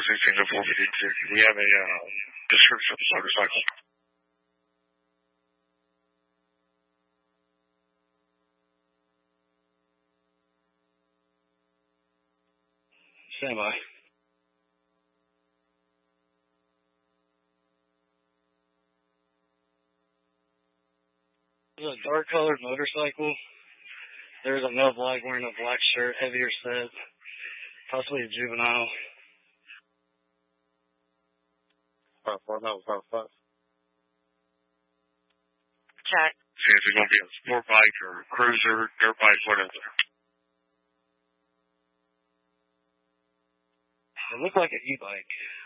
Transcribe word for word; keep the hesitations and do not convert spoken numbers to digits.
was eighteen to four fifty-two. We have a uh, description of the motorcycle. Stand by. It's a dark colored motorcycle. There's a male black wearing a black shirt, heavier set, possibly a juvenile. Five, four, no, five, five. Check. See if it's going to be a sport bike or a cruiser, dirt bike, whatever. It looked like an e-bike.